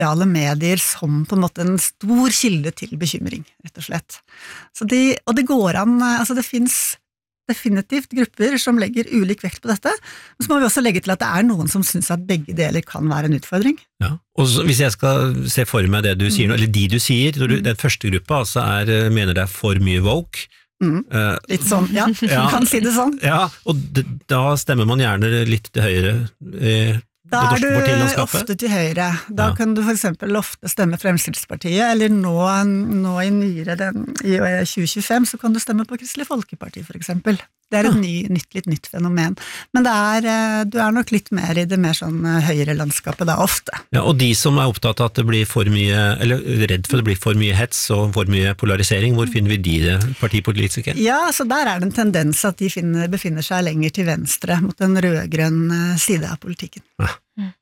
sosiale medier som på en måte en stor kilde til bekymring, rett og slett. Og det går an, altså det finnes definitivt grupper som legger ulik vekt på dette, men så må vi også legge til at det noen som synes at begge deler kan være en utfordring. Ja, og så, hvis jeg skal se for meg det du sier nå, eller de du sier, den første gruppa altså mener det for mye woke, litt sånn, ja, kan si det sånn. Ja, og da stemmer man gjerne litt til høyre da du ofte til høyre. Da kan du for eksempel ofte stemme Fremskrittspartiet, eller nå i nyere, i 2025, så kan du stemme på Kristelig Folkeparti for eksempel. Det et litt nytt fenomen. Men du nok litt mer i det mer sånn høyere landskapet da, ofte. Ja, og de som opptatt av at det blir for mye, eller redd for at det blir for mye hets og for mye polarisering, hvor finner vi de partipolitikere? Ja, så der det en tendens at de befinner seg lenger til venstre mot den rødgrønne side av politikken. Ja.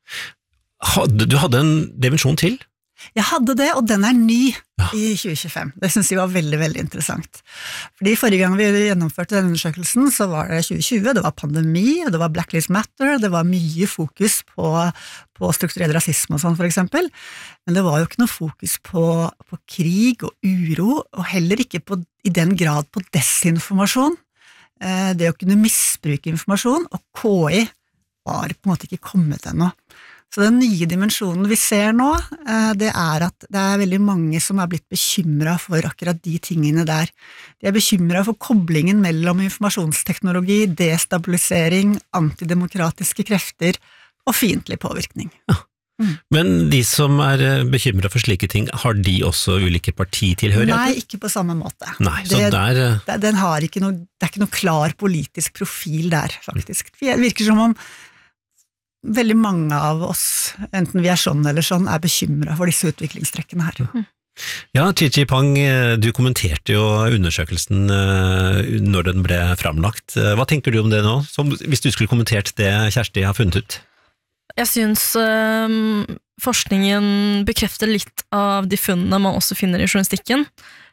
Du hadde en dimensjon til? Jeg hadde det, og den ny i 2025. Det synes jeg var veldig, veldig interessant. Fordi forrige gang vi gjennomførte denne undersøkelsen, så var det 2020, det var pandemi, det var Black Lives Matter, det var mye fokus på strukturell rasisme og sånn for eksempel, men det var jo ikke noe fokus på krig og uro, og heller ikke i den grad på desinformasjon, det å kunne misbruke informasjon, og KI var på en måte ikke kommet ennå. Så den nye dimensjonen vi ser nå, det at det veldig mange som blitt bekymret for akkurat de tingene der. De bekymret for koblingen mellom informasjonsteknologi, destabilisering, antidemokratiske krefter og fiendtlig påvirkning. Ja. Men de som bekymret for slike ting, har de også ulike partitilhørigheter? Nei, ikke på samme måte. Nei, så den har ikke noe, det ikke noe klar politisk profil der, faktisk. Det virker som om veldig mange av oss, enten vi sånn eller sånn, bekymret for disse utviklingstrekkene her. Ja, Chi Pang, du kommenterte jo undersøkelsen når den ble framlagt. Hva tenker du om det nå, hvis du skulle kommentert det Kjersti har funnet ut? Jeg synes forskningen bekrefter litt av de funnene man også finner i journalistikken,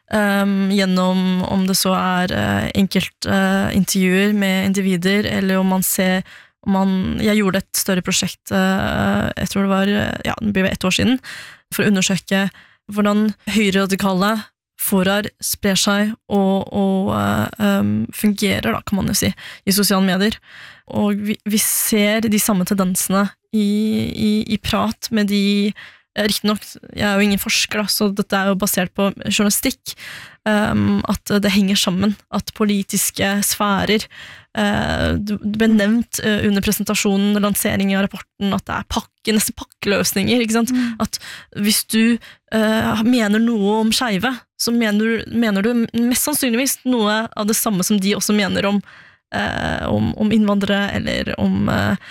gjennom om det så enkeltintervjuer med individer, eller om man ser jeg gjorde et større prosjekt, jeg tror det var, det blir 1 år siden, for å undersøke hvordan høyreradikale forar sprer seg og fungerer, da, kan man jo si, i sosiale medier. Og vi ser de samme tendensene i prat med de, riktig nok, jeg jo ingen forsker, da, så dette jo basert på journalistikk, at det henger sammen, at politiske sfærer, det ble nevnt under presentasjonen, lanseringen av rapporten, at det nesten pakkeløsninger, ikke sant? At hvis du mener noe om skeive, så mener du mest sannsynligvis noe av det samme som de også mener om innvandrere, eller om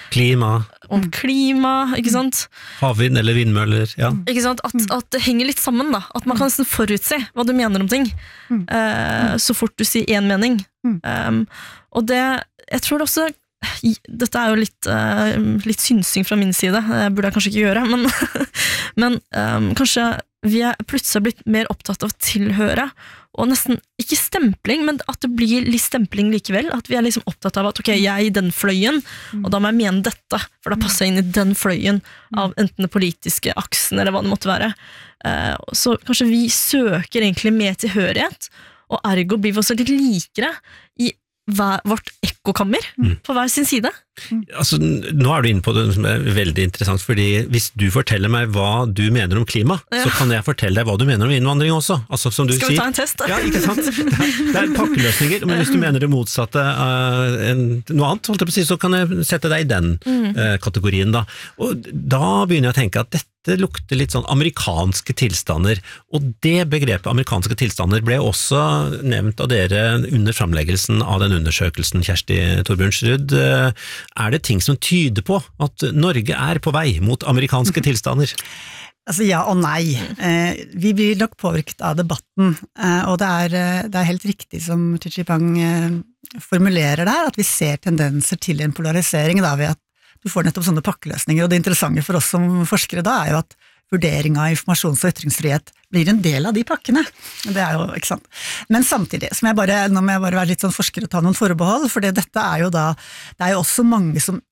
klima, ikke sant? Havvind eller vindmøller, ja. Ikke sant? At det henger litt sammen da, at man kan nesten forutse hva du mener om ting, så fort du sier en mening. Og det, jeg tror det også, dette jo litt synsing fra min side, det burde jeg kanskje ikke gjøre, men kanskje vi plutselig blitt mer opptatt av å tilhøre, og nesten ikke stempling, men at det blir litt stempling likevel, at vi liksom opptatt av at ok, jeg i den fløyen, og da må jeg mene dette, for da passer jeg inn i den fløyen av enten den politiske aksen, eller hva det måtte være. Så kanskje vi søker egentlig mer tilhørighet, og ergo blir vi også litt likere i vårt ekkokammer på hver sin side. Altså, nå du inne på det som veldig interessant, fordi hvis du forteller meg hva du mener om klima, så kan jeg fortelle deg hva du mener om innvandring også. Altså, som du Skal vi sier, ta en test? Ja, ikke sant? Det pakkeløsninger, men hvis du mener det motsatte noe annet, holdt jeg på å si, så kan jeg sette deg i den kategorien da. Og da begynner jeg å tenke at dette lukter litt sånn amerikanske tilstander, og det begrepet amerikanske tilstander ble også nevnt av dere under framleggelsen av den undersøkelsen, Kjersti Torbjørnsrud. Det ting som tyder på at Norge på vei mot amerikanske tilstander? Altså ja og nei. Vi blir nok påvirket av debatten, og det helt riktig som Chi Pang formulerer der, at vi ser tendenser til en polarisering da, ved at du får nettopp sånne pakkeløsninger, og det interessante for oss som forskere da jo at vurdering av informasjons- og ytringsfrihet blir en del av de pakkene. Det jo, ikke sant? Men samtidig, nå må jeg bare være litt sånn forsker og ta noen forbehold, for dette jo da, det jo også mange som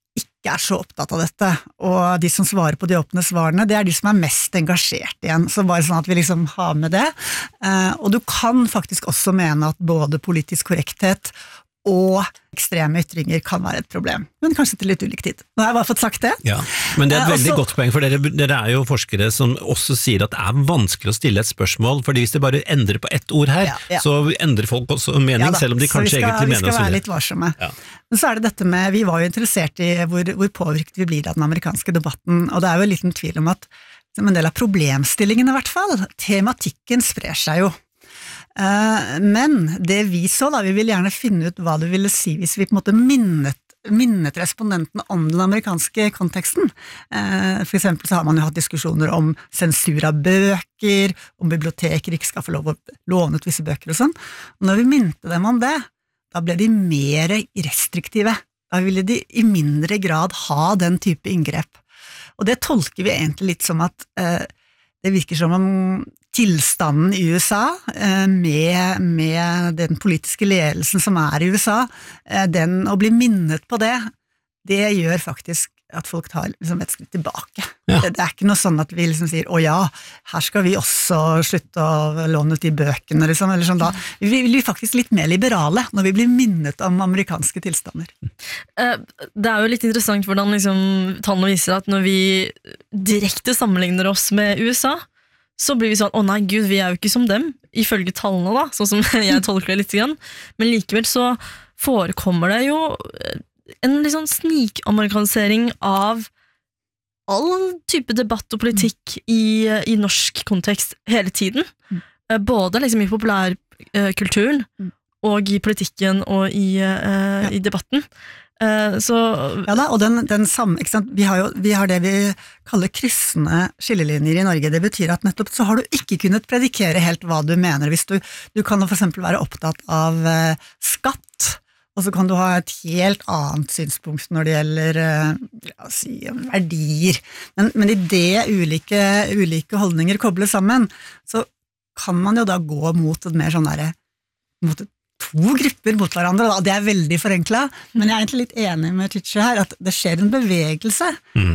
ikke så opptatt av dette, og de som svarer på de åpne svarene, det de som mest engasjert igjen, så bare sånn at vi liksom har med det. Og du kan faktisk også mene at både politisk korrekthet og ekstreme ytringer kan være et problem, men kanskje til litt ulik tid. Nå har jeg bare fått sagt det. Ja, men det et veldig godt poeng, for dere jo forskere som også sier at det vanskelig å stille et spørsmål, fordi hvis det bare endrer på ett ord her, så endrer folk også mening, selv om de kanskje egentlig mener. Vi skal være litt varsomme. Men så det dette med, vi var jo interessert i hvor påvirket vi blir av den amerikanske debatten, og det jo en liten tvil om at som en del av problemstillingen i hvert fall, tematikken sprer seg jo. Men det vi så da, vi vil gjerne finne ut hva det ville si hvis vi på en måte minnet respondenten om den amerikanske konteksten. For eksempel så har man jo hatt diskusjoner om sensur av bøker, om biblioteker ikke skal få lov å låne ut visse bøker og sånn. Og når vi minte dem om det, da ble de mer restriktive. Da ville de i mindre grad ha den type inngrep. Og det tolker vi egentlig litt som at det virker som om tilstanden i USA, med den politiske ledelsen som i USA, å bli minnet på det gjør faktisk at folk tar liksom et skritt tilbake. Ja. Det ikke noe sånn at vi liksom sier, å ja, her skal vi også slutte å låne ut de bøkene, liksom, eller sånn da. Vi blir faktisk litt mer liberale når vi blir minnet om amerikanske tilstander. Det jo litt interessant hvordan liksom, tallene viser at når vi direkte sammenligner oss med USA, så blir vi sånn, å nei Gud, vi jo ikke som dem, ifølge tallene da, sånn som jeg tolker det litt grann, men likevel så forekommer det jo en liksom snikamerikanisering av all type debatt og politikk i norsk kontekst hele tiden, både liksom i populærkulturen og i politikken og i debatten. Så ja da, og den samme, ikke sant? Vi har det vi kaller kryssende skillelinjer i Norge. Det betyr at nettopp så har du ikke kunnet predikere helt hva du mener. Hvis du kan for eksempel være opptatt av skatt, og så kan du ha et helt annet synspunkt når det gjelder verdier. Men i det ulike holdninger koblet sammen, så kan man jo da gå mot et mer sånn mot et to grupper mot hverandre, da. Det veldig forenklet, men jeg egentlig litt enig med Teacher her, at det skjer en bevegelse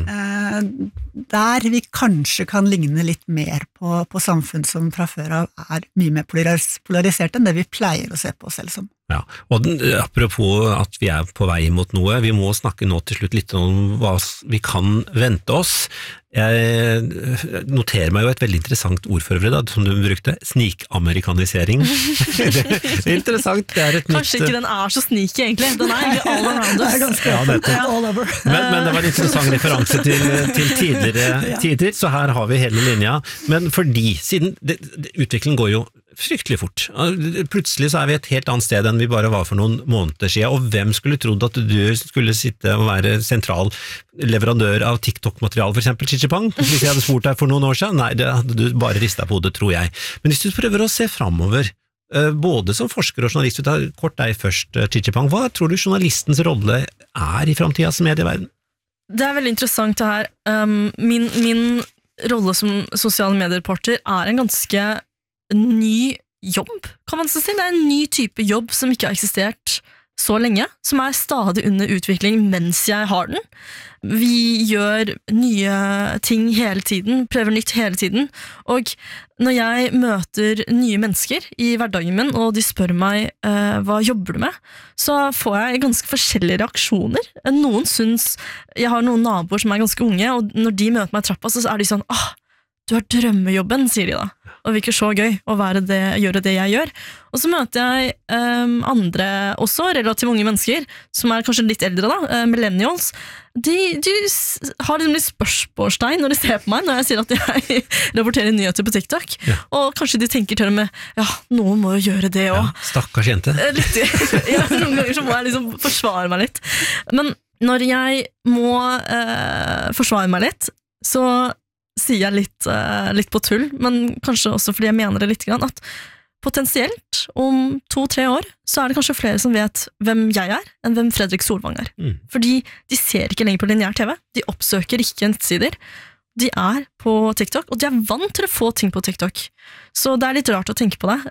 der vi kanskje kan ligne litt mer på samfunn som fra før av mye mer polarisert enn det vi pleier å se på oss selv som. Ja, og apropos at vi på vei mot noe, vi må snakke nå til slutt litt om hva vi kan vente oss. Jeg noterer meg jo et veldig interessant ord for øvrig da, som du brukte, snikamerikanisering. Det interessant, det et nytt... Kanskje ikke den så sneaky egentlig, den egentlig all around us. Ja, all over. Men det var en interessant referanse til tidligere tider, så her har vi hele linja. Men fordi, siden utviklingen går jo fryktelig fort. Plutselig så vi et helt annet sted enn vi bare var for noen måneder siden, og hvem skulle trodd at du skulle sitte og være sentral leverandør av TikTok-material, for eksempel Chichipang, hvis jeg hadde spurt deg for noen år siden? Nei, det hadde du bare ristet på hodet, tror jeg. Men hvis du prøver å se fremover, både som forsker og journalist, du tar kort deg først, Chichipang, hva tror du journalistens rolle i fremtidens medieverden? Det veldig interessant det her. Min rolle som sosiale mediereporter en ganske ny jobb, kan man si. Det en ny type jobb som ikke har eksistert så lenge, som stadig under utvikling mens jeg har den. Vi gjør nye ting hele tiden, prøver nytt hele tiden, og når jeg møter nye mennesker i hverdagen min, og de spør meg hva jobber du med, så får jeg ganske forskjellige reaksjoner. Noen synes, jeg har noen naboer som ganske unge, og når de møter meg i trappa, så de sånn, du har drømmejobben, sier de da. Og det virker så gøy å gjøre det jeg gjør. Og så møter jeg andre også, relativt unge mennesker, som kanskje litt eldre da, millennials. De har liksom litt spørsmålstegn når de ser på meg, når jeg sier at jeg rapporterer nyheter på TikTok. Ja. Og kanskje de tenker til og med, ja, noen må jo gjøre det også. Ja, stakkars jente. Ja, noen ganger så må jeg liksom forsvare meg litt. Men når jeg må forsvare meg litt, så sier jeg litt på tull, men kanskje også fordi jeg mener det litt grann, at potensielt om 2-3 år så det kanskje flere som vet hvem jeg enn hvem Fredrik Solvang Fordi de ser ikke lenger på lineær TV, de oppsøker ikke nettsider, de på TikTok, og de vant til å få ting på TikTok. Så det litt rart å tenke på det.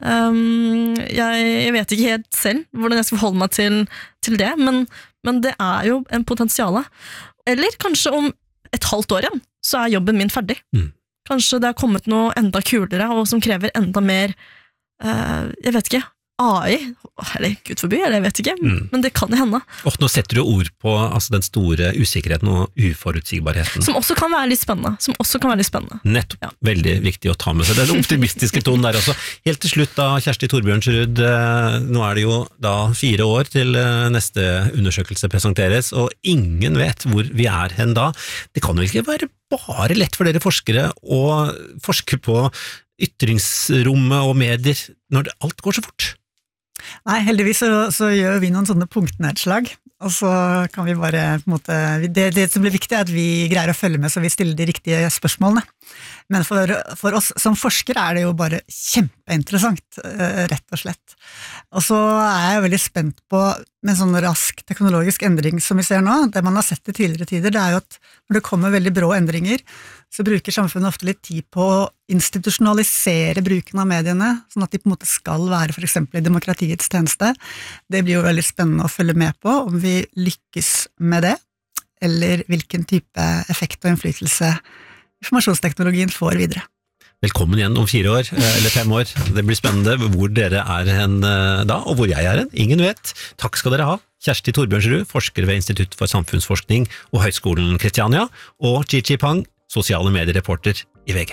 Jeg vet ikke helt selv hvordan jeg skal forholde meg til det, men det jo en potensiale. Eller kanskje om et halvt år igjen, så jobben min ferdig. Kanskje det har kommet noe enda kulere, og som krever enda mer, jeg vet ikke, AI, eller Gud forby, eller jeg vet ikke, men det kan hende. Nå setter du ord på den store usikkerheten og uforutsigbarheten. Som også kan være litt spennende. Nettopp, ja. Veldig viktig å ta med seg den optimistiske tonen der også. Helt til slutt da, Kjersti Torbjørnsrud, nå det jo da 4 år til neste undersøkelse presenteres, og ingen vet hvor vi hen da. Det kan jo ikke være bare lett for dere forskere å forske på ytringsrommet og medier når alt går så fort. Nei, heldigvis så gjør vi noen sånne punktnedslag, og så kan vi bare på en måte, det som blir viktig at vi greier å følge med så vi stiller de riktige spørsmålene. Men for oss som forskere det jo bare kjempeinteressant, rett og slett. Og så jeg veldig spent på med en sånn rask teknologisk endring som vi ser nå, det man har sett i tidligere tider, det jo at når det kommer veldig brå endringer, så bruker samfunnet ofte litt tid på å institusjonalisere bruken av mediene, sånn at de på en måte skal være for eksempel i demokratiets tjeneste. Det blir jo veldig spennende å følge med på, om vi lykkes med det, eller hvilken type effekt og innflytelse informasjonsteknologien får videre. Velkommen igjen om 4 år, eller 5 år. Det blir spennende hvor dere hen da, og hvor jeg hen. Ingen vet. Takk skal dere ha. Kjersti Torbjørnsrud, forsker ved Institutt for samfunnsforskning og Høgskolen Kristiania, og Chi Pang, sosiale mediereporter i VG.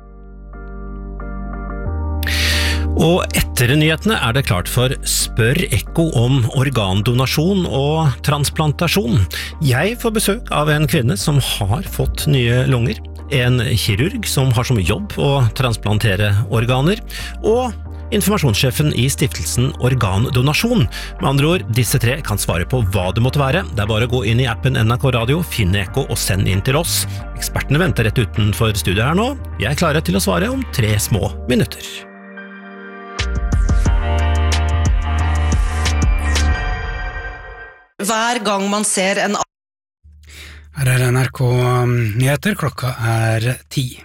Og etter nyhetene det klart for Spør Ekko om organdonasjon og transplantasjon. Jeg får besøk av en kvinne som har fått nye lunger, en kirurg som har som jobb å transplantere organer, og informasjonssjefen i stiftelsen Organdonasjon. Med andre ord, disse 3 kan svare på hva det måtte være. Det bare å gå inn i appen NRK Radio, finne Ekko og send inn til oss. Ekspertene venter rett utenfor studiet her nå. Jeg klarer til å svare om 3 små minutter. Hver gang man ser en... Her NRK Nyheter, klokka 10.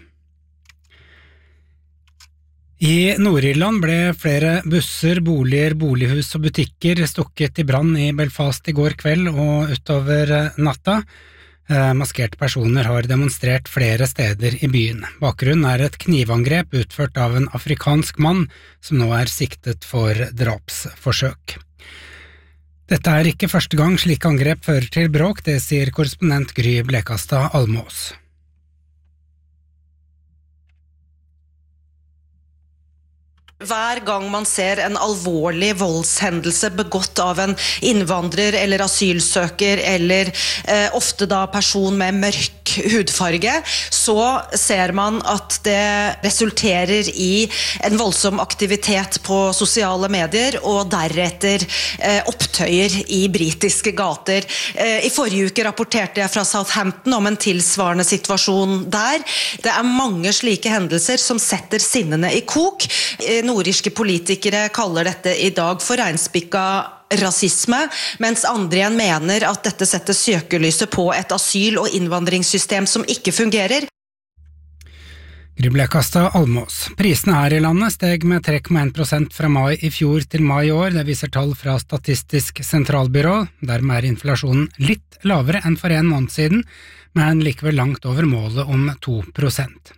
I Nord-Irland ble flere busser, boliger, bolighus og butikker stukket i brann i Belfast i går kveld og utover natta. Maskerte personer har demonstrert flere steder i byen. Bakgrunnen et knivangrep utført av en afrikansk mann som nå siktet for drapsforsøk. Dette ikke første gang slik angrep fører til bråk, det sier korrespondent Gry Blekastad Almås. Hver gang man ser en alvorlig voldshendelse begått av en innvandrer eller asylsøker, eller ofte da person med mørk hudfarge, så ser man at det resulterer i en voldsom aktivitet på sosiale medier, og deretter opptøyer i britiske gater. I forrige uke rapporterte jeg fra Southampton om en tilsvarende situasjon der. Det mange slike hendelser som setter sinnene i kok. Nordirske politikere kaller dette i dag for reinspikka rasisme, mens andre igjen mener at dette setter søkelyset på et asyl- og innvandringssystem som ikke fungerer. Gry Blekastad Almås. Prisene her i landet steg med 3,1% fra mai i fjor til mai i år. Det viser tall fra Statistisk sentralbyrå. Dermed inflasjonen litt lavere enn for 1 måned siden, men likevel langt over målet om 2%.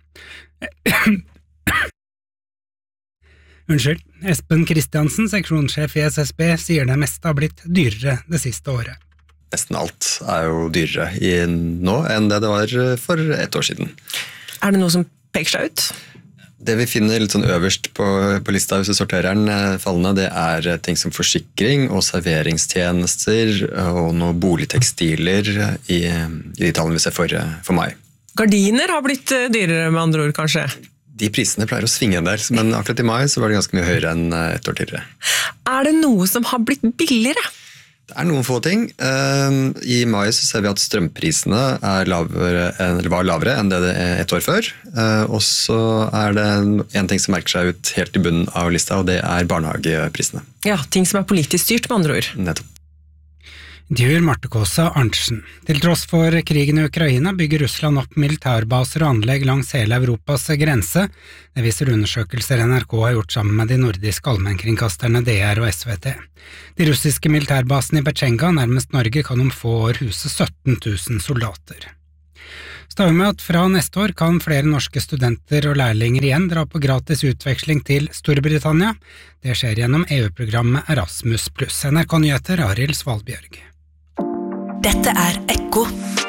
Unnskyld, Espen Kristiansen, seksjonssjef i SSB, sier det meste har blitt dyrere det siste året. Nesten alt jo dyrere nå enn det var for 1 år siden. Det noe som peker seg ut? Det vi finner litt sånn øverst på lista hvis vi sorterer den fallende, det ting som forsikring og serveringstjenester og noen boligtekstiler i de tallene vi ser for mai. Gardiner har blitt dyrere med andre ord, kanskje? De prisene pleier å svinge en del, men akkurat i mai så var det ganske mye høyere enn 1 år tidligere. Det noe som har blitt billigere? Det noen få ting. I mai så ser vi at strømprisene var lavere enn det 1 år før. Og så det en ting som merker seg ut helt i bunnen av lista, og det barnehageprisene. Ja, ting som politisk styrt med andre ord. Nettopp. Intervjuer Marte Kåsa Arntzen. Til tross for krigen I Ukraina bygger Russland opp militærbaser og anlegg langs hele Europas grense. Det viser undersøkelser NRK har gjort sammen med de nordiske allmennkringkasterne DR og SVT. De russiske militærbasene I Petsjenga, nærmest Norge, kan om få år huse 17 000 soldater. Staver med at fra neste år kan flere norske studenter og lærlinger igjen dra på gratis utveksling til Storbritannia. Det skjer gjennom EU-programmet Erasmus+. NRK Nyheter, Arild Svalbjørg. Dette Ekko.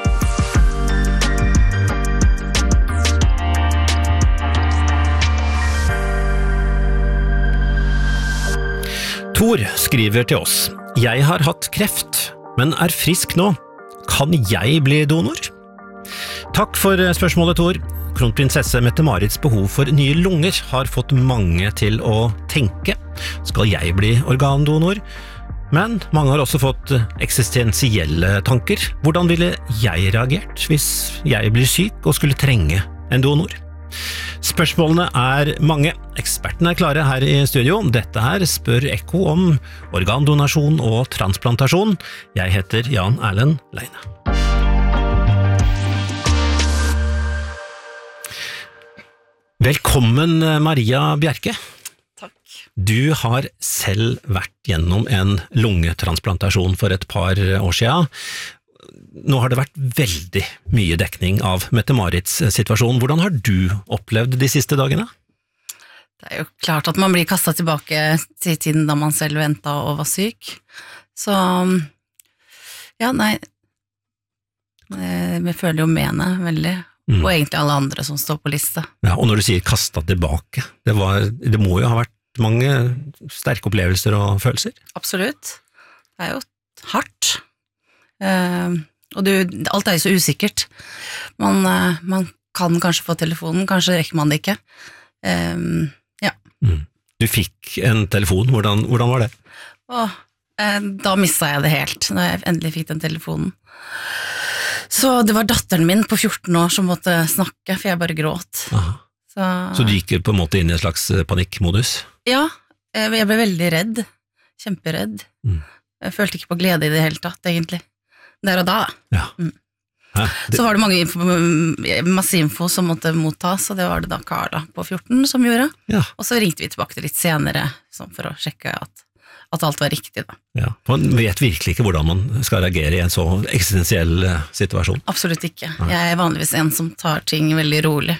Tor skriver til oss: Jeg har hatt kreft, men frisk nå. Kan jeg bli donor? Takk for spørsmålet, Tor. Kronprinsesse Mette-Marits behov for nye lunger har fått mange til å tenke. Skal jeg bli organdonor? Men mange har også fått eksistensielle tanker. Hvordan ville jeg reagert hvis jeg blir syk og skulle trenge en donor? Spørsmålene mange. Ekspertene klare her I studio. Dette spør Ekko om organdonasjon og transplantasjon. Jeg heter Jan Erlend Leine. Velkommen, Maria Bjerke. Takk. Du har selv vært gjennom en lungetransplantasjon for et par år siden. Nå har det vært veldig mye dekning av Mette-Marits situasjon. Hvordan har du opplevd de siste dagene? Det jo klart at man blir kastet tilbake til tiden da man selv ventet og var syk. Så, ja, nei, vi føler jo med henne veldig. Og egentlig alle andre som står på liste. Ja, og når du sier kastet tilbake, det må jo ha vært mange sterke opplevelser og følelser? Absolutt. Det jo hardt. Og alt jo så usikkert. Man kan kanskje få telefonen, kanskje rekker man det ikke. Ja. Du fikk en telefon, hvordan var det? Da mistet jeg det helt, når jeg endelig fikk den telefonen. Så det var datteren min på 14 år som måtte snakke, for jeg bare gråt. Så du gikk på en måte inn I en slags panikkmodus? Ja, jeg ble veldig redd, kjemperedd. Jeg følte ikke på glede I det hele tatt, egentlig. Der og da. Ja. Så var det masse info som måtte mottas, og det var det da Carla på 14 som gjorde. Ja. Og så ringte vi tilbake til litt senere, for å sjekke at alt var riktig da. Ja, man vet virkelig ikke hvordan man skal reagere I en så eksistensiell situasjon. Absolutt ikke. Jeg vanligvis en som tar ting veldig rolig.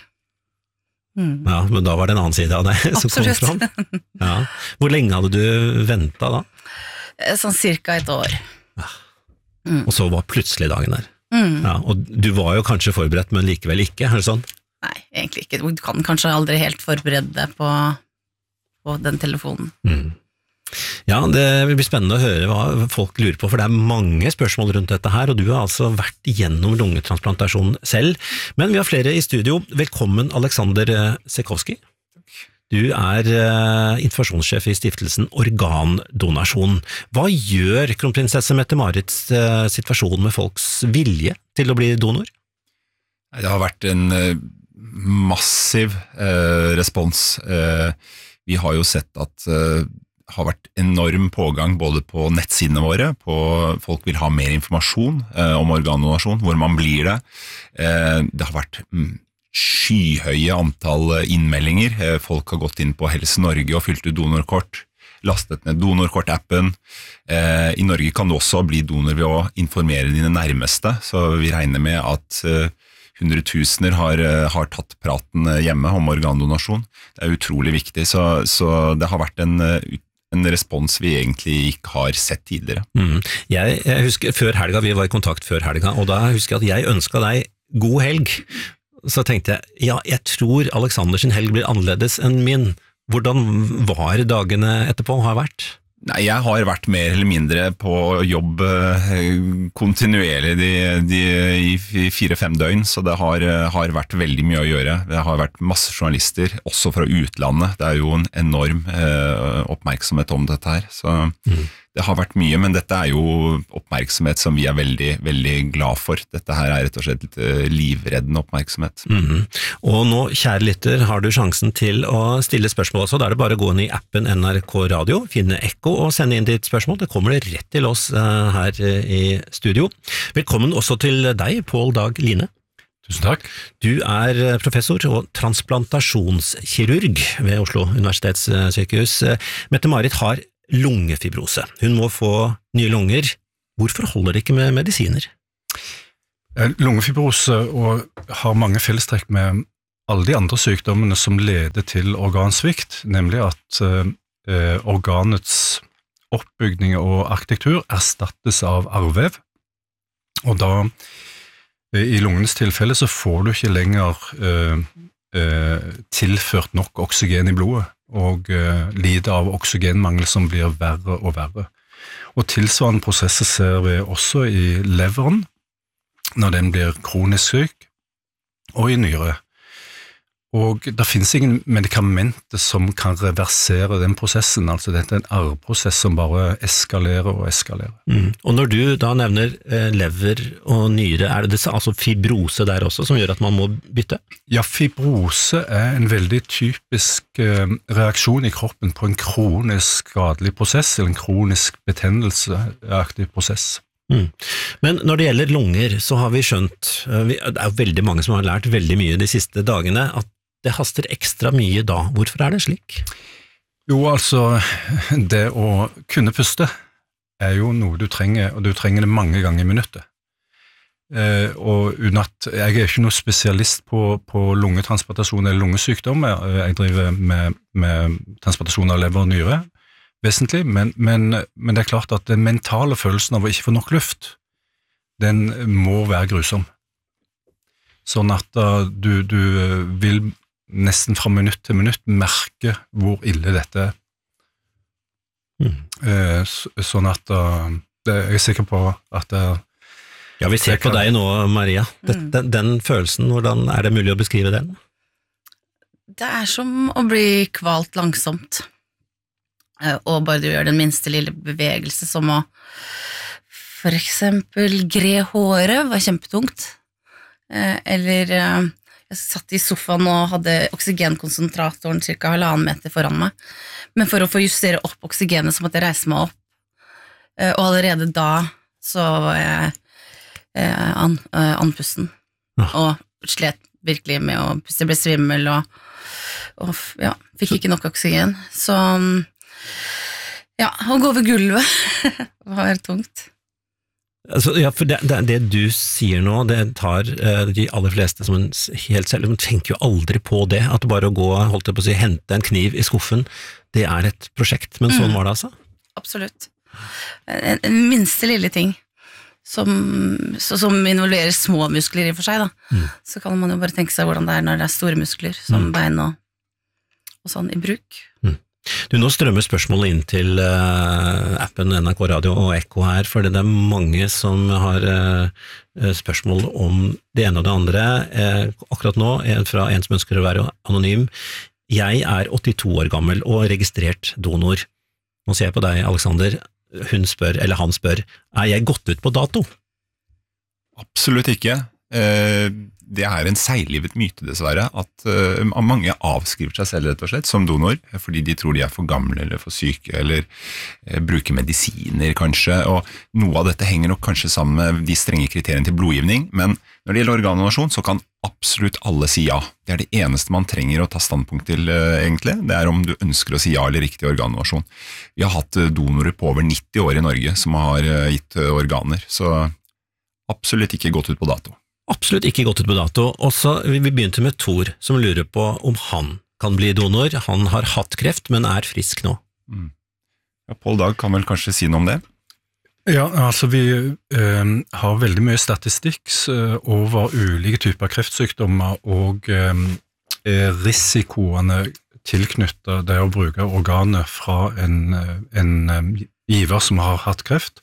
Ja, men da var det en annen side av deg som kom fram. Ja. Hvor lenge hadde du ventet da? Sånn cirka et år. Ja. Og så var plutselig dagen der. Ja, og du var jo kanskje forberedt, men likevel ikke, er det sånn? Nei, egentlig ikke. Du kan kanskje aldri helt forberede deg på den telefonen. Ja, det vil bli spennende å høre hva folk lurer på, for det mange spørsmål rundt dette her, og du har altså vært gjennom lungetransplantasjon selv. Men vi har flere I studio. Velkommen, Alexander Sekowski. Du informasjonssjef I stiftelsen Organdonasjon. Hva gjør kronprinsesse Mette-Marits situasjon med folks vilje til å bli donor? Det har vært en massiv respons. Vi har jo sett at har vært enorm pågang både på nettsidene våre, folk vil ha mer informasjon om organdonasjon, hvor man blir det. Det har vært skyhøye antall innmeldinger. Folk har gått inn på Helse Norge og fylt ut donorkort, lastet ned donorkort-appen. I Norge kan du også bli donor ved å informere dine nærmeste, så vi regner med at hundretusener har tatt praten hjemme om organdonasjon. Det utrolig viktig, så det har vært en respons vi egentlig ikke har sett tidligere. Jeg husker før helga, vi var I kontakt før helga, og da husker jeg at jeg ønsket deg god helg. Så tenkte jeg, ja, jeg tror Alexander sin helg blir annerledes enn min. Hvordan var dagene etterpå har vært? Nei, jeg har vært mer eller mindre på jobb kontinuerlig I 4-5 døgn, så det har vært veldig mye å gjøre. Det har vært masse journalister, også fra utlandet. Det jo en enorm oppmerksomhet om dette her, så det har vært mye, men dette jo oppmerksomhet som vi veldig, veldig glad for. Dette her rett og slett livreddende oppmerksomhet. Og nå, kjære lytter, har du sjansen til å stille spørsmål også. Da det bare å gå inn i appen NRK Radio, finne Ekko og sende inn ditt spørsmål. Det kommer det rett til oss her i studio. Velkommen også til deg, Pål Dag Line. Tusen takk. Du professor og transplantasjonskirurg ved Oslo Universitetssykehus. Mette-Marit har lungefibrose. Hun må få nye lunger. Hvorfor holder det ikke med medisiner? Lungefibrose har mange fellestrekk med alle de andre sykdommene som leder til organsvikt, nemlig at organets oppbygning og arkitektur erstattes av arvevev, og da i lungenes tilfelle så får du ikke lenger tilført nok oksygen i blodet, og lider av oksygenmangel som blir verre og verre. Og tilsvarende prosesser ser vi også i leveren, når den blir kronisk syk, og i nyre. Og det finnes ingen medikamenter som kan reversere den prosessen, altså dette en arveprosess som bare eskalerer og eskalerer. Og når du da nevner lever og nyre, det altså fibrose der også som gjør at man må bytte? Ja, fibrose en veldig typisk reaksjon i kroppen på en kronisk skadelig prosess, eller en kronisk betennelseaktig prosess. Men når det gjelder lunger, så har vi skjønt, det jo veldig mange som har lært veldig mye de siste dagene, at det haster ekstra mye da. Hvorfor det slik? Jo, altså, det å kunne puste jo noe du trenger, og du trenger det mange ganger i minuttet. Og uten at jeg ikke noe spesialist på lungetransplantasjon eller lungesykdom, jeg driver med transplantasjon av lever og nyre, vesentlig, men det klart at den mentale følelsen av å ikke få nok luft, den må være grusom. Sånn at du vil nesten fra minutt til minutt merke hvor ille dette sånn at jeg sikker på at Ja, vi ser på deg nå, Maria. Den følelsen, hvordan det mulig å beskrive den? Det som å bli kvalt langsomt. Og bare du gjør den minste lille bevegelse, som å for eksempel gre håret var kjempetungt. Eller jeg satt i sofaen og hadde oksygenkonsentratoren cirka 1,5 meter foran meg. Men for å få justere opp oksygenet så måtte jeg reise meg opp. Og allerede da så var jeg andpusten. Og slet virkelig med å puste, ble svimmel og ja, fikk ikke nok oksygen. Så ja, å gå over gulvet var tungt. Altså, ja, for det du sier nå, det tar de aller fleste som helt selv, de tenker jo aldri på det, at bare å gå, holdt jeg på å si, hente en kniv i skuffen, det et prosjekt, men sånn var det altså? Absolutt. En minste lille ting som involverer små muskler i for seg, da. Så kan man jo bare tenke seg hvordan det når det store muskler, som bein og sånn i bruk. Du, nå strømmer spørsmålet inn til appen NRK Radio og Ekko her, for det mange som har spørsmål om det ene og det andre. Akkurat nå, fra en som ønsker å være anonym. Jeg 82 år gammel og registrert donor. Nå ser jeg på deg, Alexander. Han spør, jeg gått ut på dato? Absolutt ikke. Det en seiglivet myte dessverre, at mange avskriver seg selv rett og slett som donor, fordi de tror de for gamle eller for syke, eller bruker medisiner kanskje, og noe av dette henger nok kanskje sammen med de strenge kriteriene til blodgivning, men når det gjelder organdonasjon, så kan absolutt alle si ja. Det det eneste man trenger å ta standpunkt til egentlig, det om du ønsker å si ja eller ikke til organdonasjon. Vi har hatt donorer på over 90 år i Norge som har gitt organer, så absolutt ikke gått ut på dato. Absolutt ikke gått ut på dato. Også, vi begynte med Tor, som lurer på om han kan bli donor. Han har hatt kreft, men frisk nå. Ja, Pål Dag kan vel kanskje si noe om det? Ja, altså vi har veldig mye statistikk over ulike typer kreftsykdommer og risikoene tilknyttet det å bruke organer fra en giver som har hatt kreft.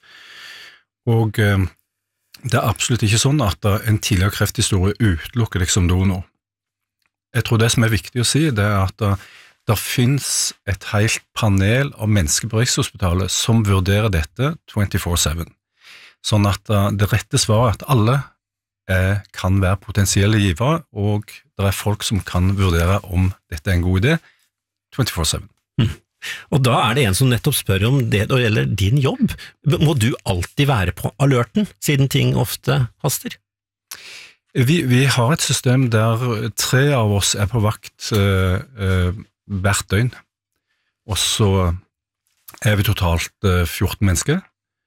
Og det absolutt ikke sånn at en tidligere krefthistorie utelukker deg som donor. Jeg tror det som viktig å si, det at det finnes et helt panel av mennesker på Rikshospitalet som vurderer dette 24/7. Sånn at det rette svaret er at alle kan være potensielle givere, og det folk som kan vurdere om dette en god idé 24/7. Og da det en som nettopp spør om det gjelder din jobb. Må du alltid være på alerten, siden ting ofte haster? Vi har et system der 3 av oss på vakt hvert døgn, og så vi totalt 14 mennesker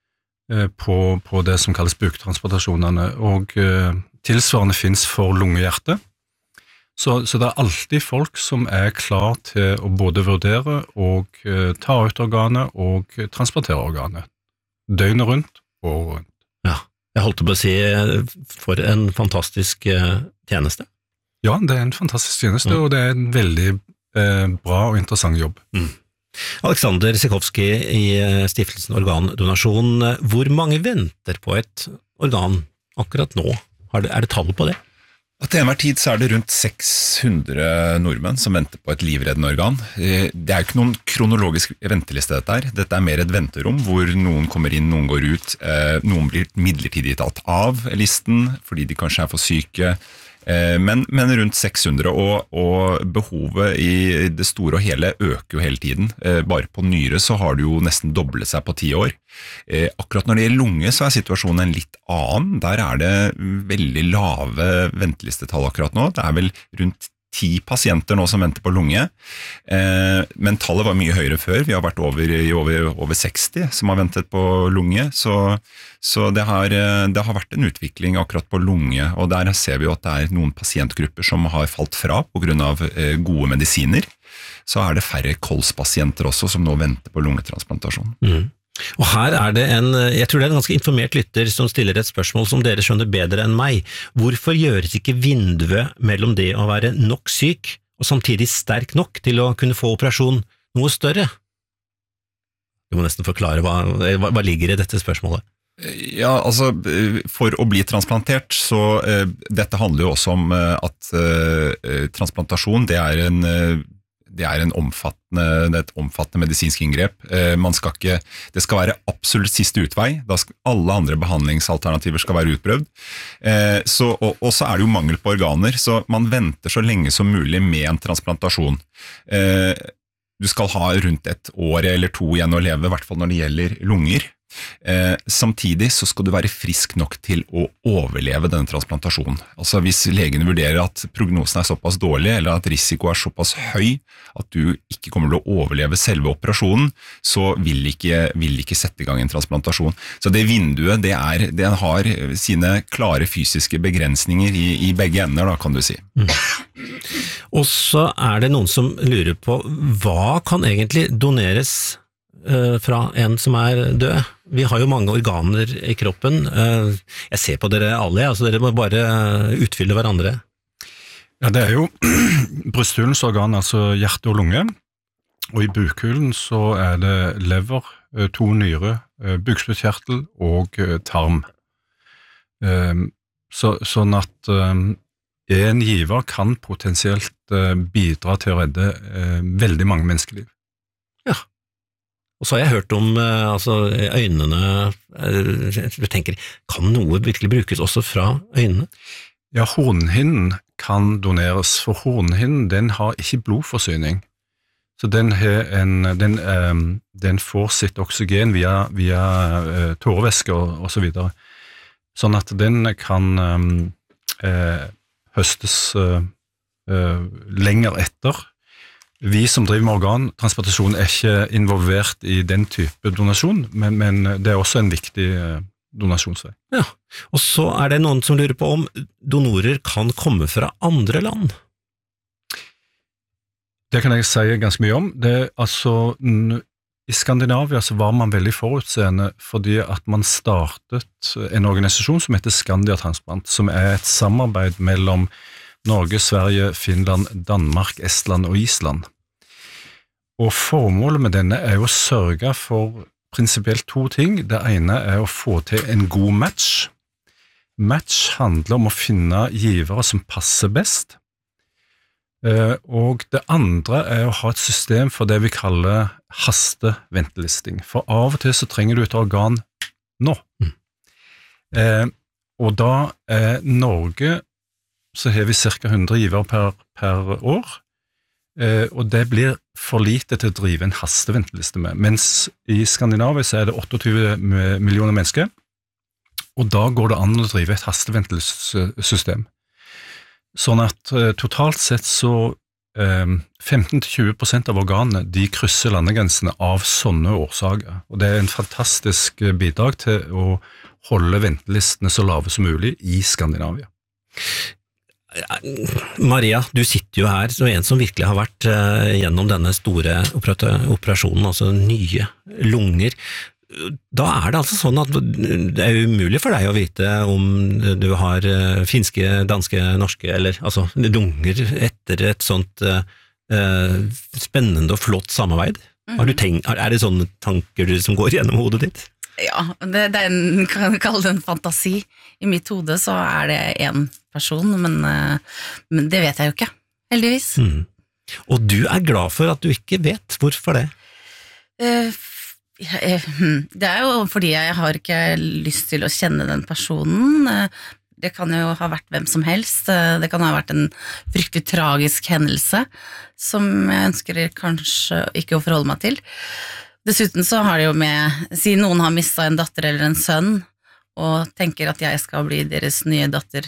på det som kalles buktransplantasjonene, og tilsvarende finnes for lungehjerte. Så det alltid folk som klar til å både vurdere og ta ut organet og transplantere organet, døgnet rundt og rundt. Ja, jeg holdt på å si for en fantastisk tjeneste. Ja, det en fantastisk tjeneste, og det en veldig bra og interessant jobb. Alexander Sikovsky i Stiftelsen Organdonasjon, hvor mange venter på et organ akkurat nå? Det tall på det? Til enhver tid så det rundt 600 nordmenn som venter på et livreddende organ. Det jo ikke noen kronologisk venteliste dette her. Dette mer et venterom hvor noen kommer inn, noen går ut, noen blir midlertidig tatt av listen fordi de kanskje for syke, men rundt 600, og behovet i det store og hele øker jo hele tiden. Bare på nyre så har det jo nesten doblet seg på 10 år. Akkurat når det gjelder lunge så situasjonen en litt annen. Der det veldig lave ventelistetall akkurat nå. Det vel rundt 10 pasienter nå som venter på lunge, men tallet var mye høyere før. Vi har vært over 60 som har ventet på lunge, så det har vært en utvikling akkurat på lunge, og der ser vi jo at det noen pasientgrupper som har falt fra på grunn av gode medisiner. Så det færre kolspasienter også som nå venter på lungetransplantasjon. Og her det jeg tror det en ganske informert lytter som stiller et spørsmål som dere skjønner bedre enn meg. Hvorfor gjøres ikke vinduet mellom det å være nok syk og samtidig sterk nok til å kunne få operasjon noe større? Du må nesten forklare hva ligger i dette spørsmålet. Ja, altså for å bli transplantert, så dette handler jo også om at transplantasjon det et omfattende medisinsk inngrep. Det skal være absolutt siste utvei. Alle andre behandlingsalternativer skal være utprøvd. Og så det jo mangel på organer, så man venter så lenge som mulig med en transplantasjon. Du skal ha rundt 1 år eller 2 igjen å leve, i hvert fall når det gjelder lunger. Samtidig så skal du være frisk nok til å overleve denne transplantasjonen. Altså hvis legene vurderer at prognosen såpass dårlig, eller at risiko såpass høy, at du ikke kommer til å overleve selve operasjonen, så vil ikke sette i gang en transplantasjon. Så det vinduet, det har sine klare fysiske begrensninger i begge ender, da, kan du si. Og så det noen som lurer på, hva kan egentlig doneres fra en som død? Vi har jo mange organer i kroppen. Jeg ser på dere alle, altså dere må bare utfylle hverandre. Ja, det jo brysthulens organ, altså hjerte og lunge, og i bukhulen så det lever, 2 nyre, bukspyttkjertel og tarm. Sånn at en giver kan potensielt bidra til å redde veldig mange menneskeliv. Ja. Og så har jeg hørt om øynene, jeg tenker, kan noe virkelig brukes også fra øynene? Ja, hornhinnen kan doneres, for hornhinnen den har ikke blodforsyning, så den får sitt oksygen via tårevæske og så videre, sånn at den kan høstes lenger etter. Vi som driver med organtransplantasjon ikke involvert i den type donasjon, men det også en viktig donasjonsvei. Ja, og så det noen som lurer på om donorer kan komme fra andre land? Det kan jeg si ganske mye om. I Skandinavia så var man veldig forutseende fordi at man startet en organisasjon som heter Skandiatransplant, som et samarbeid mellom Norge, Sverige, Finland, Danmark, Estland og Island. Og formålet med denne jo å sørge for prinsipielt 2 ting. Det ene å få til en god match. Match handler om å finne givere som passer best. Og det andre å ha et system for det vi kaller hasteventelisting. For av og til så trenger du et organ nå. Og da Norge så har vi cirka 100 givere per år, og det blir for lite til å drive en hasteventeliste med. Mens i Skandinavia så det 28 millioner mennesker, og da går det an å drive et hasteventelistesystem. Sånn at totalt sett så 15-20% av organene de krysser landegrensene av sånne årsaker, og det en fantastisk bidrag til å holde ventelistene så lave som mulig i Skandinavia. Maria, du sitter jo her som en som virkelig har vært gjennom denne store operasjonen, altså nye lunger. Da det altså sånn at det umulig for deg å vite om du har finske, danske, norske, eller altså lunger etter et sånt spennende og flott samarbeid. Har du det sånne tanker som går gjennom hodet ditt? Ja, det kan kalle det en fantasi. I mitt hode så det en person, men det vet jeg jo ikke, heldigvis. Og du glad for at du ikke vet hvorfor det? Det jo fordi jeg har ikke lyst til å kjenne den personen. Det kan jo ha vært hvem som helst. Det kan ha vært en fryktelig tragisk hendelse som jeg ønsker kanskje ikke å forholde meg til. Dessuten så har det jo siden noen har mistet en datter eller en sønn, og tenker at jeg skal bli deres nye datter,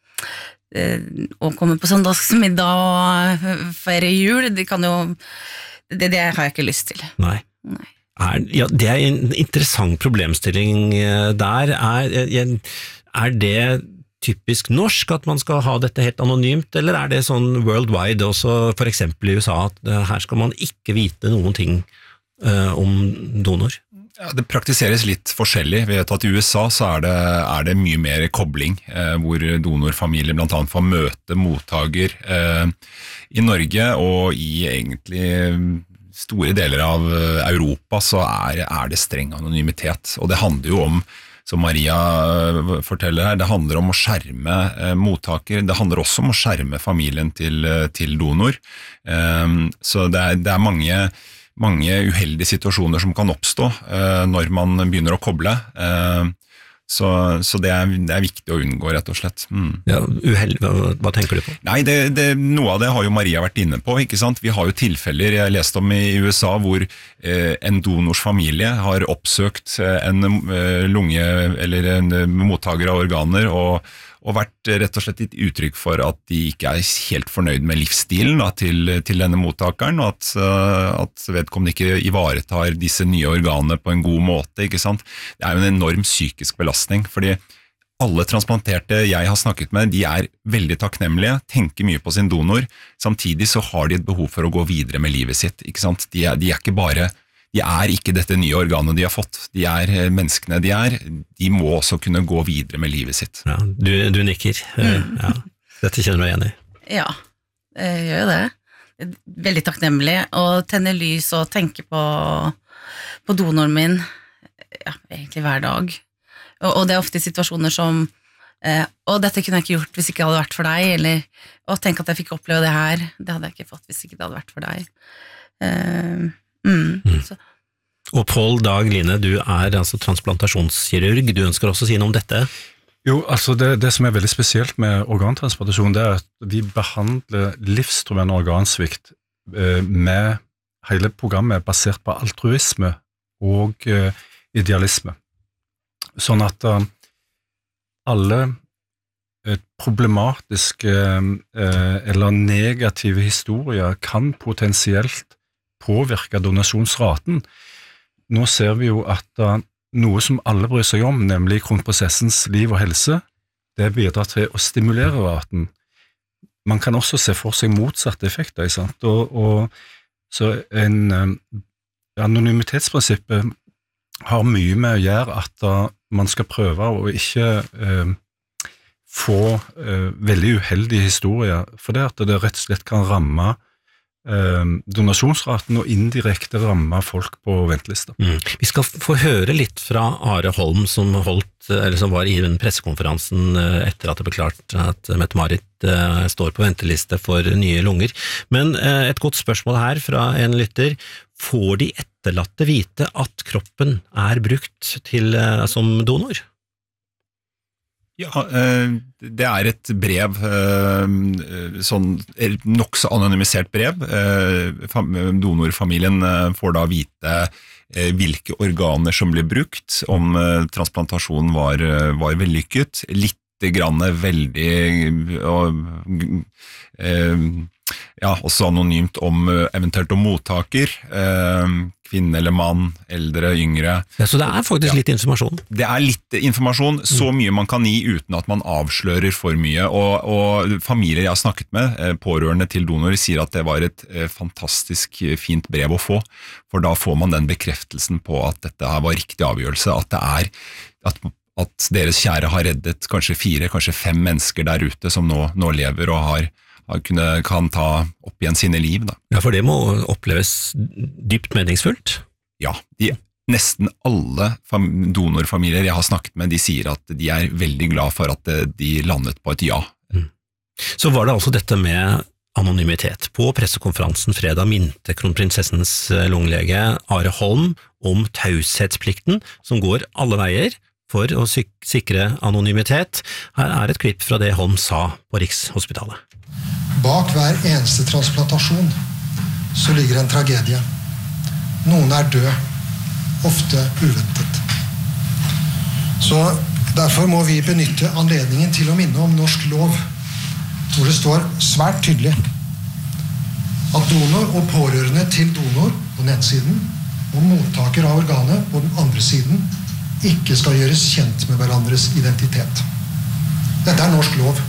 og komme på søndagsmiddag og feire jul, det har jeg ikke lyst til. Nei. Ja, det en interessant problemstilling der. Det typisk norsk at man skal ha dette helt anonymt, eller det sånn worldwide også, for eksempel i USA, at her skal man ikke vite noen ting om donor? Ja, det praktiseres litt forskjellig. Vi vet at i USA så det mye mer kobling, hvor donorfamilier blant annet får møte mottaker. I Norge og i egentlig store deler av Europa så det streng anonymitet, og det handler jo om, som Maria forteller her, det handler om å skjerme mottaker, det handler også om å skjerme familien til donor. Så det mange uheldige situasjoner som kan oppstå når man begynner å koble, så det viktig å unngå, rett og slett. Ja, hva tenker du på? Nei, noe av det har jo Maria vært inne på, ikke sant? Vi har jo tilfeller jeg leste om i USA hvor en donors familie har oppsøkt en lunge eller en mottaker av organer og vært rett og slett et uttrykk for at de ikke helt fornøyd med livsstilen til denne mottakeren, og at vedkommende ikke ivaretar disse nye organene på en god måte, ikke sant? Det jo en enorm psykisk belastning, fordi alle transplanterte jeg har snakket med, de veldig takknemlige, tenker mye på sin donor, samtidig så har de et behov for å gå videre med livet sitt, ikke sant? De ikke bare de ikke dette nye organet de har fått, de menneskene de må også kunne gå videre med livet sitt. Ja, du nikker. Ja, dette kjenner du igjen i. Ja, jeg gjør jo det. Veldig takknemlig å tenne lys og tenke på donoren min egentlig hver dag. Og det ofte situasjoner som og dette kunne jeg ikke gjort hvis ikke det hadde vært for deg, eller å tenke at jeg fikk oppleve det her, det hadde jeg ikke fått hvis ikke det hadde vært for deg. Og Pål Dag Line, du altså transplantasjonskirurg, du ønsker også å si noe om dette? Jo, altså det som veldig spesielt med organtransplantasjon, det at vi behandler livstruende organsvikt med hele programmet basert på altruisme og idealisme. Sånn at alle problematiske eller negative historier kan potensielt påvirke donasjonsraten. Nå ser vi jo at noe som alle bryr seg om, nemlig kronprinsessens liv og helse, det bidrar til å stimulere raten. Man kan også se for seg motsatte effekter, ikke sant? Og så anonymitetsprinsippet har mye med å gjøre at man skal prøve å ikke få veldig uheldige historier, for det at det rett og slett kan ramme donasjonsraten og indirekte ramme folk på ventelista. Vi skal få høre litt fra Are Holm som var i den pressekonferansen etter at det ble klart at Mette-Marit står på venteliste for nye lunger. Men et godt spørsmål her fra en lytter. Får de etterlatte vite at kroppen er brukt som donor? Ja, det et brev, nok så anonymisert brev. Donorfamilien får da vite hvilke organer som ble brukt, om transplantasjonen var vellykket, litt grann veldig, også anonymt om eventuelt om mottaker, kvinne eller mann, eldre, yngre. Ja, så det faktisk litt informasjon? Det litt informasjon, så mye man kan gi uten at man avslører for mye, og familier jeg har snakket med, pårørende til donor, sier at det var et fantastisk fint brev å få, for da får man den bekreftelsen på at dette var riktig avgjørelse, at deres kjære har reddet kanskje 4, kanskje 5 mennesker der ute som nå lever og kan ta opp igjen sine liv. Da. Ja, for det må oppleves dypt meningsfullt? Ja, nesten alle donorfamilier jeg har snakket med, de sier at de veldig glad for at de landet på et ja. Så var det altså dette med anonymitet. På pressekonferansen fredag minte kronprinsessens lunglege Are Holm om taushetsplikten som går alle veier for å sikre anonymitet. Her et klipp fra det Holm sa på Rikshospitalet. Bak hver eneste transplantasjon så ligger en tragedie. Noen død, ofte uventet. Så derfor må vi benytte anledningen til å minne om norsk lov, hvor det står svært tydelig at donor og pårørende til donor på den ene siden og mottaker av organet på den andre siden ikke skal gjøres kjent med hverandres identitet. Dette norsk lov.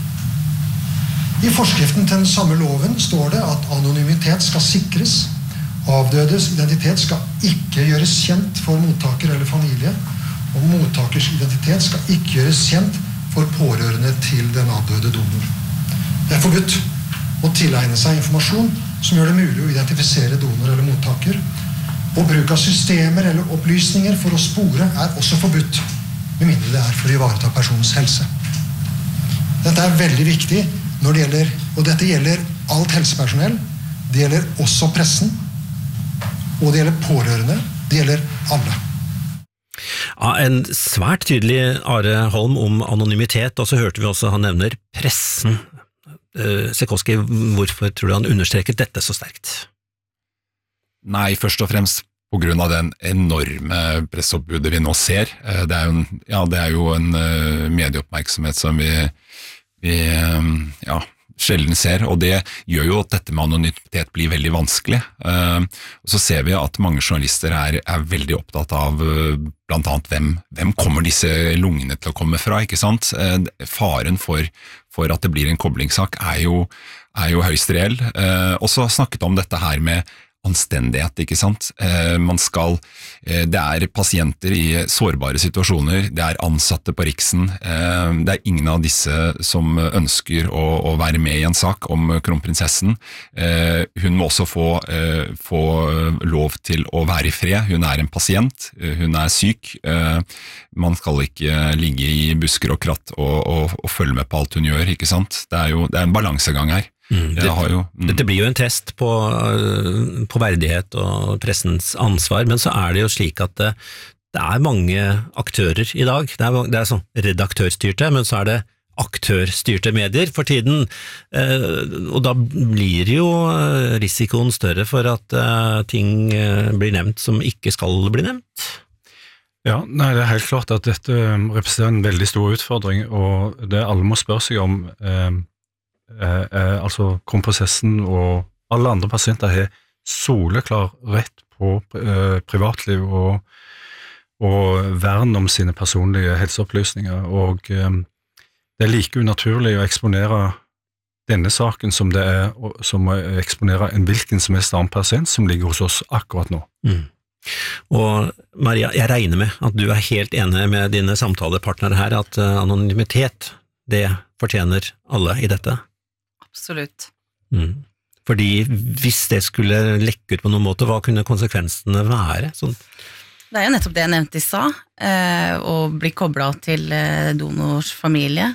I forskriften til den samme loven står det at anonymitet skal sikres, avdødes identitet skal ikke gjøres kjent for mottaker eller familie, og mottakers identitet skal ikke gjøres kjent for pårørende til den avdøde donor. Det forbudt å tilegne seg informasjon som gjør det mulig å identifisere donor eller mottaker, og bruk av systemer eller opplysninger for å spore også forbudt, med mindre det for å ivareta personens helse. Dette veldig viktig når det gjelder, og dette gjelder alt helsepersonell, det gjelder også pressen, og det gjelder pårørende, det gjelder alle. Ja, en svært tydelig Are Holm om anonymitet, og så hørte vi også han nevner pressen. Sekoski, hvorfor tror du han understreket dette så sterkt? Nei, først og fremst på grunn av den enorme presseoppbudet vi nå ser. Det jo en medieoppmerksomhet som vi sjelden ser, og det gjør jo at dette med anonymitet blir veldig vanskelig. Og så ser vi at mange journalister veldig opptatt av blant annet hvem kommer disse lungene til å komme fra, ikke sant? Faren for at det blir en koblingssak jo høyst reell. Og så snakket om dette her med anstendighet, ikke sant? Det pasienter i sårbare situasjoner, det ansatte på Riksen, det ingen av disse som ønsker å være med i en sak om kronprinsessen. Hun må også få lov til å være i fred, hun en pasient, hun syk, man skal ikke ligge i busker og kratt og følge med på alt hun gjør, ikke sant? Det en balansegang her. Dette blir jo en test på verdighet og pressens ansvar, men så det jo slik at det mange aktører i dag. Det sånn redaktørstyrte, men så det aktørstyrte medier for tiden, og da blir jo risikoen større for at ting blir nevnt som ikke skal bli nevnt. Ja, nei, det helt klart at dette representerer en veldig stor utfordring, og det alle må spørre seg om altså kronprinsessen og alle andre pasienter har soleklar rett på privatliv og vern om sine personlige helseopplysninger, og det like unaturlig å eksponere denne saken som det som å eksponere en hvilken som helst annen pasient som ligger hos oss akkurat nå. Og Maria, jeg regner med at du helt enig med dine samtalepartnere her, at anonymitet, det fortjener alle i dette? Absolutt. Fordi hvis det skulle lekke ut på noen måte, hva kunne konsekvensene være? Sånn. Det jo nettopp det jeg nevnte I stad, å bli koblet til donors familie.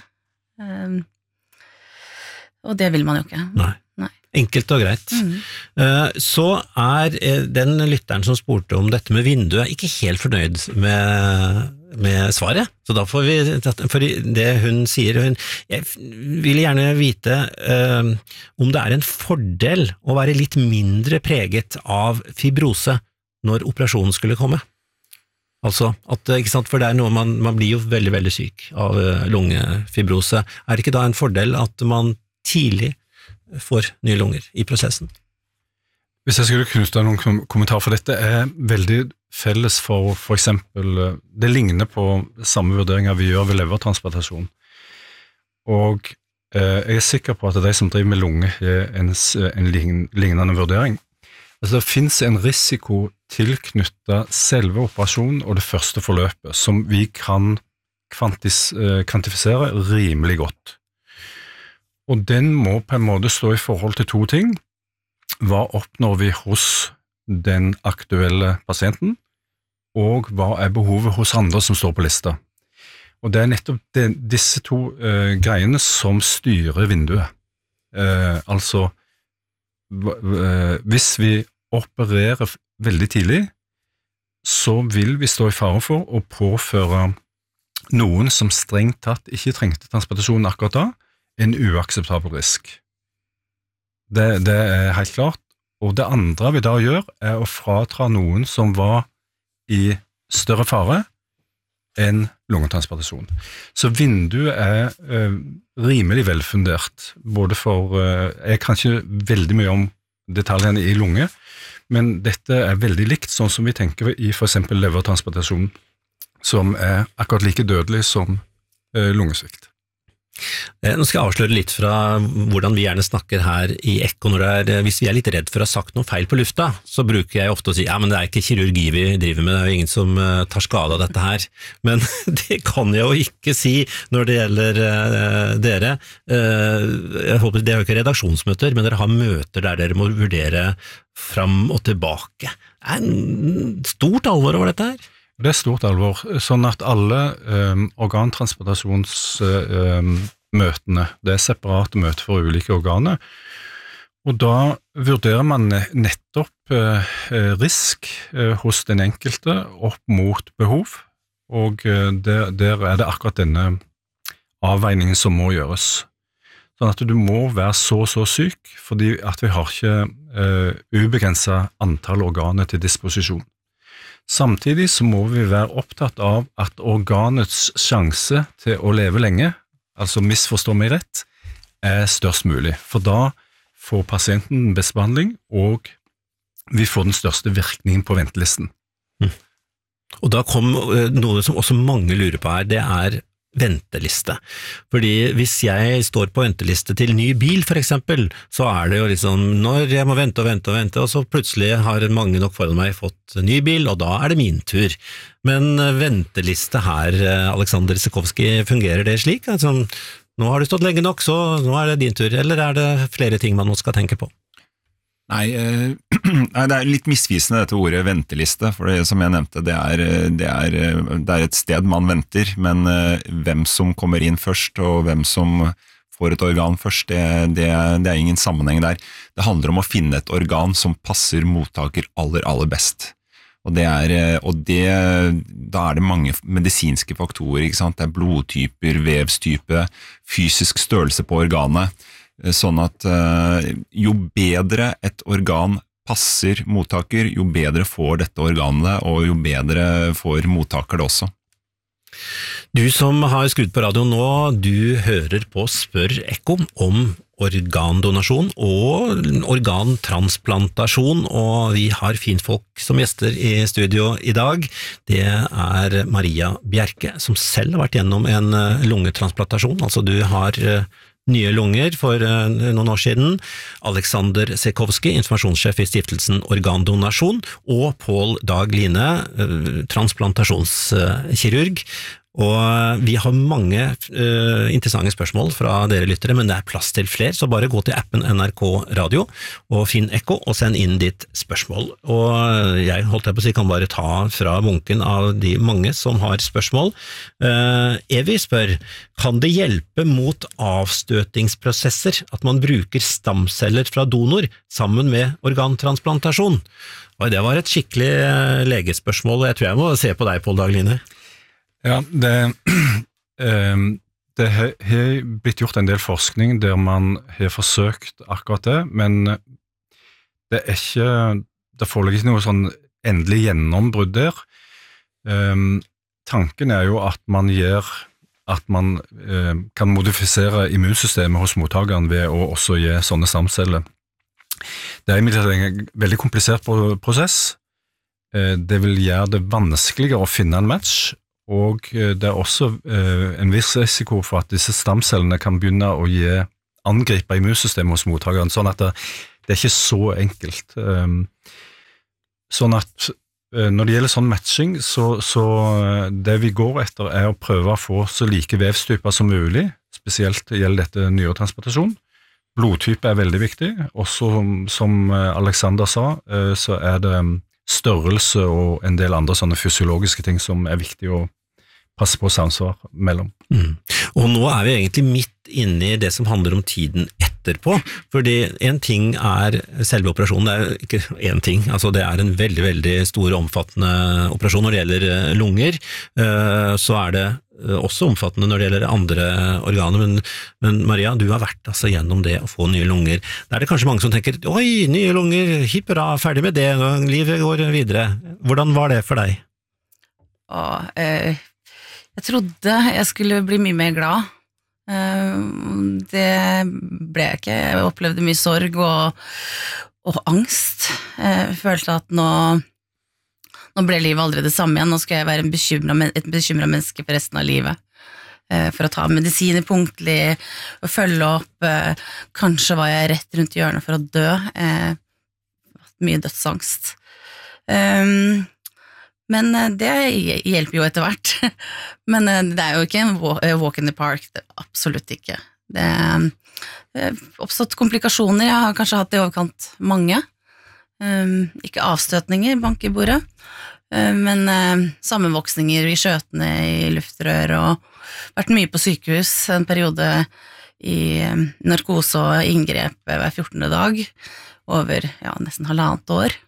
Og det vil man jo ikke. Nei. Enkelt og greit. Så den lytteren som spurte om dette med vinduet ikke helt fornøyd med svaret. Så da får vi, for det hun sier, jeg vil gjerne vite om det en fordel å være litt mindre preget av fibrose når operasjonen skulle komme. Altså, ikke sant, for det noe man blir jo veldig, veldig syk av lungefibrose. Det ikke da en fordel at man tidlig får nye lunger I prosessen? Hvis jeg skulle knytte noen kommentar for dette, veldig felles for eksempel, det ligner på samme vurderinger vi gjør ved levertransplantasjon. Og jeg sikker på at de som driver med lunge har en lignende vurdering. Altså, det finnes en risiko tilknyttet selve operasjonen og det første forløpet, som vi kan kvantifisere rimelig godt. Og den må på en måte stå I forhold til to ting. Hva oppnår vi hos den aktuelle pasienten, og hva behovet hos andre som står på lista? Og det nettopp disse to greiene som styrer vinduet. Altså, hvis vi opererer veldig tidlig, så vil vi stå I fare for å påføre noen som strengt tatt ikke trengte transplantasjon akkurat da, en uakseptabel risk. Det helt klart. Og det andre vi da gjør, å fratra noen som var I større fare enn lungetransplantasjon. Så vinduet rimelig velfundert, både for, jeg kan ikke veldig mye om detaljene I lunge, men dette veldig likt, sånn som vi tenker I for eksempel levertransplantasjon, som akkurat like dødelig som lungesvikt. Nå skal jeg avsløre litt fra hvordan vi gjerne snakker her I Ekko hvis vi litt redd for å ha sagt noe feil på lufta, så bruker jeg ofte å si, ja, men det ikke kirurgi vi driver med, det jo ingen som tar skade av dette her, men det kan jeg jo ikke si når det gjelder dere. Jeg håper det jo ikke redaksjonsmøter, men dere har møter der dere må vurdere fram og tilbake. Det en stort alvor over dette her. Det stort alvor, sånn at alle organtransplantasjonsmøtene, det separate møter for ulike organer, og da vurderer man nettopp risk hos den enkelte opp mot behov, og der det akkurat denne avveiningen som må gjøres. Sånn at du må være så syk, fordi at vi har ikke ubegrenset antall organer til disposisjon. Samtidig så må vi være opptatt av at organets sjanse til å leve lenge, altså misforstå meg rett, størst mulig. For da får pasienten best behandling, og vi får den største virkningen på ventelisten. Og da kom noe som også mange lurer på her, det venteliste. Fordi hvis jeg står på venteliste til ny bil for eksempel, så det jo liksom, når jeg må vente og vente og vente, og så plutselig har mange nok foran meg fått ny bil, og da det min tur. Men venteliste her, Aleksander Sekovsky, fungerer det slik? Altså, nå har du stått lenge nok, så nå det din tur, eller det flere ting man nå skal tenke på? Nei, det litt misvisende dette ordet venteliste, for det som jeg nevnte, det et sted man venter, men hvem som kommer inn først, og hvem som får et organ først, det ingen sammenheng der. Det handler om å finne et organ som passer mottaker aller best. Og da det mange medisinske faktorer, ikke sant? Det blodtyper, vevstype, fysisk størrelse på organet, sånn at jo bedre et organ passer mottaker, jo bedre får dette organet, og jo bedre får mottaker det også. Du som har skrudd på radio nå, du hører på Spør Ekko om organdonasjon og organtransplantasjon, og vi har finfolk som gjester I studio I dag. Det Maria Bjerke, som selv har vært gjennom en lungetransplantasjon, altså du har nye lunger for noen år siden, Aleksander Sekovsky, informasjonssjef I Stiftelsen Organdonasjon, og Pål Dag Line, transplantasjonskirurg. Og vi har mange interessante spørsmål fra dere lyttere, men det plass til flere, så bare gå til appen NRK Radio og finn Ekko og send inn ditt spørsmål. Og jeg holdt på å si kan bare ta fra bunken av de mange som har spørsmål. Evi spør, kan det hjelpe mot avstøtingsprosesser at man bruker stamceller fra donor sammen med organtransplantasjon? Og det var et skikkelig legespørsmål, og jeg tror jeg må se på deg, Pål Dagline. Ja, det har blitt gjort en del forskning der man har forsøkt akkurat det, men det foreligger ikke noe sånn endelig gjennombrudd der. Tanken jo at man kan modifisere immunsystemet hos mottakeren ved å også gi sånne stamceller. Det imidlertid en veldig komplisert prosess. Det vil gjøre det vanskeligere å finne en match, og det også en viss risiko for at disse stamcellene kan begynne å angripe immunsystemet hos mottakeren, sånn at det ikke så enkelt. Sånn at når det gjelder sånn matching, så det vi går etter å prøve å få så like vevstyper som mulig, spesielt gjelder dette nyretransplantasjon. Blodtype veldig viktig, og som Alexander sa, så det størrelse og en del andre sånne fysiologiske ting som viktig å passe på samsvar mellom. Og nå vi egentlig midt inne i det som handler om tiden etterpå, fordi en ting selve operasjonen, det ikke en ting, altså det en veldig, veldig stor og omfattende operasjon når det gjelder lunger, så det også omfattende når det gjelder andre organer, men Maria, du har vært altså gjennom det å få nye lunger. Det det kanskje mange som tenker, oi, nye lunger, hippera, ferdig med det, livet går videre. Hvordan var det for deg? Jeg trodde jeg skulle bli mye mer glad. Det ble jeg ikke. Jeg opplevde mye sorg og angst. Jeg følte at nå ble livet aldri det samme igjen. Nå skal jeg være et bekymret menneske for resten av livet. For å ta medisiner punktlig, og følge opp. Kanskje var jeg rett rundt hjørnet for å dø. Mye dødsangst. Men det hjelper jo etter hvert. Men det jo ikke en walk in the park, det absolutt ikke. Det oppstått komplikasjoner, jeg har kanskje hatt i overkant mange. Ikke avstøtninger, bank i bordet, men sammenvoksninger i skjøtene, i luftrør, og vært mye på sykehus, en periode i narkose og inngrep hver 14. dag, over nesten 1,5 år.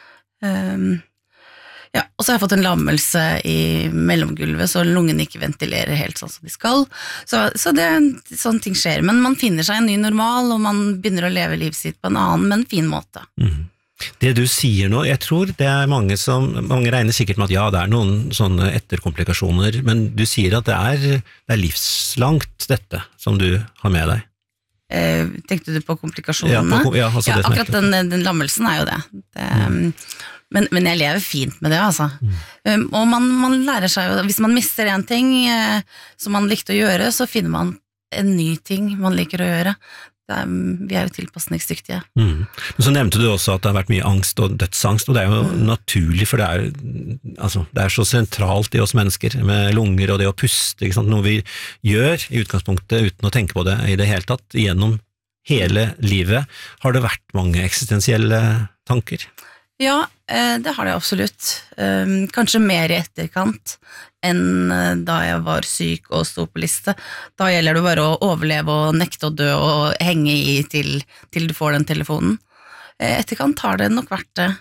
Ja, og så har jeg fått en lammelse i mellomgulvet, så lungene ikke ventilerer helt sånn som de skal. Så sånne ting skjer, men man finner seg en ny normal, og man begynner å leve livet sitt på en annen, men fin måte. Det du sier nå, jeg tror det mange regner sikkert med at det noen sånne etterkomplikasjoner, men du sier at det livslangt dette som du har med deg. Tenkte du på komplikasjonene? Ja, akkurat den lammelsen jo det. Men jeg lever fint med det, altså. Og man lærer seg jo, hvis man mister en ting som man likte å gjøre, så finner man en ny ting man liker å gjøre. Vi jo tilpasningsdyktige. Men så nevnte du også at det har vært mye angst og dødsangst, og det jo naturlig, for det så sentralt i oss mennesker, med lunger og det å puste, ikke sant? Noe vi gjør i utgangspunktet uten å tenke på det i det hele tatt, gjennom hele livet. Har det vært mange eksistensielle tanker? Ja, det har det absolutt. Kanskje mer i etterkant enn da jeg var syk og sto på liste. Da gjelder det bare å overleve og nekte å dø og henge i til du får den telefonen. Etterkant har det nok vært det.